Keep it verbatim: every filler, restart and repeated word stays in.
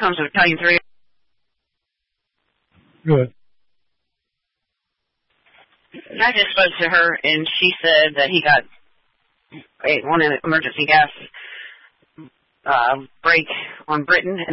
comes to Battalion three. Good. I just spoke to her, and she said that he got a, one emergency gas uh, break on Britain, and